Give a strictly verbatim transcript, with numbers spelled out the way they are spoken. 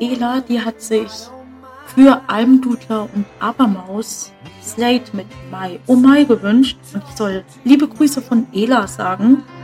Ela, die hat sich für Almdudler und Abermaus Slate mit Mai oh Mai gewünscht. Und ich soll liebe Grüße von Ela sagen.